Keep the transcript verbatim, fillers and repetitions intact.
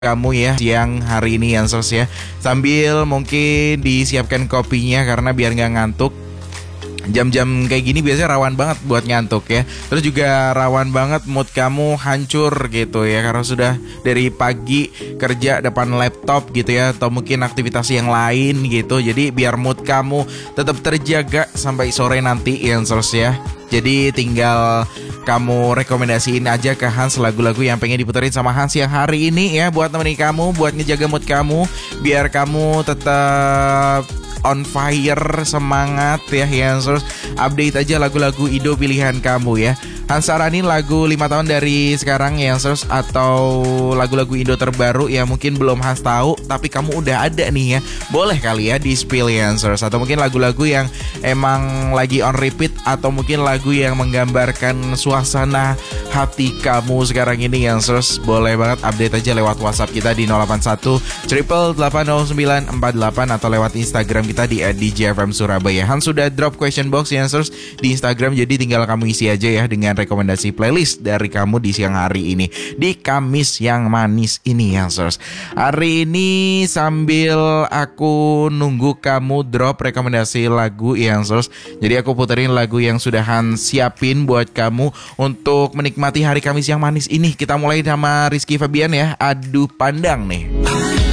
kamu ya siang hari ini Yansers ya. Sambil mungkin disiapkan kopinya karena biar gak ngantuk. Jam-jam kayak gini biasanya rawan banget buat ngantuk ya. Terus juga rawan banget mood kamu hancur gitu ya, karena sudah dari pagi kerja depan laptop gitu ya, atau mungkin aktivitas yang lain gitu. Jadi biar mood kamu tetap terjaga sampai sore nanti Yansers ya. Jadi tinggal kamu rekomendasiin aja ke Hans lagu-lagu yang pengen diputerin sama Hans yang hari ini ya, buat nemenin kamu, buat ngejaga mood kamu, biar kamu tetap on fire, semangat ya Yansers. Update aja lagu-lagu Indo pilihan kamu ya. Hans saranin lagu lima tahun dari sekarang Yansers, atau lagu-lagu Indo terbaru yang mungkin belum Hans tahu tapi kamu udah ada nih ya. Boleh kali ya di spill Yansers, atau mungkin lagu-lagu yang emang lagi on repeat, atau mungkin lagu yang menggambarkan suasana hati kamu sekarang ini Yansers. Boleh banget update aja lewat WhatsApp kita di nol delapan satu delapan delapan nol sembilan empat delapan, atau lewat Instagram kita di at d j f m surabaya. Hans sudah drop question box Yansers di Instagram, jadi tinggal kamu isi aja ya dengan rekomendasi playlist dari kamu di siang hari ini, di Kamis yang manis ini Yansers. Hari ini sambil aku nunggu kamu drop rekomendasi lagu Yansers, jadi aku puterin lagu yang sudah Hans siapin buat kamu untuk menikmati hari Kamis yang manis ini. Kita mulai sama Rizky Febian ya, Adu Pandang nih.